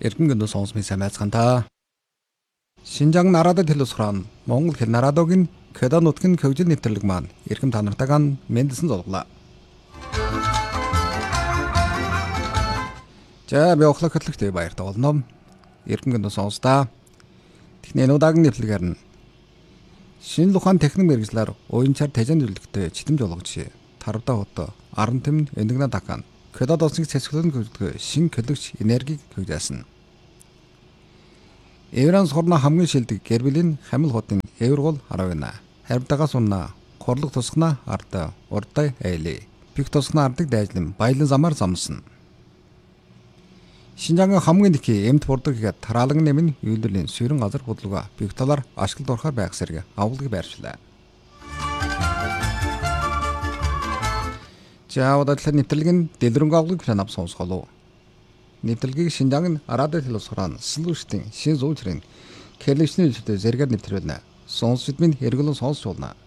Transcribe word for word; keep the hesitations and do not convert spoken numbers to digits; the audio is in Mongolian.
Эрдэнэ гүн сонсмын сайн байцгаана. Шинжаан нарадад хэлсран Монгол хэл нарадогийн Кёда нутгийн хөгжил нэвтрэлэг маань эрхэм та нартайгаа мэндэлсэн зурглаа. За би охлог хөтлөгтэй баяртай болно. Эрхэм гүн сонстаа. Техник удаагийн нэвтрэлгээр нь шинэ ухаан техник мэргэжлэр уянчаар тажин зөвлөлтөй читэм жолгож шээ. Тарвда хот аран тэм эндэгнэ дакан Кёда досныг цэцгэлэн хөгждөг шин көлөгч энергийг хөгжүүлсэн. Эвран сурна хамгийн шилдэг гэрбилийн хамил хотын эвргол харавна. Харвдагаас унна хорлог тусгна арда урдтай айлээ. Пик тусгна ардаг дайжлан баялан замаар замсан. Шинжаангийн хамгийн их эмт бурдаг гэхэд тараалан нэмэн үйлдвэрлэлийн суурин газар бодлого пик талаар ашиглалт орохоор байх зэрэг авлагыг байршлаа. За удаадлын нэвтрэлэг нь дэлгэрэнгүй авлагыг план авсан сонсголоо. Нэвтрэлгийг Шинжаангийн радио телевизээр слушдын шин зүүчрийн кэлэвчний зүйлтэй зэрэгээр нэвтрүүлнэ. Сонсогчид минь эргэлэн сонсч болно.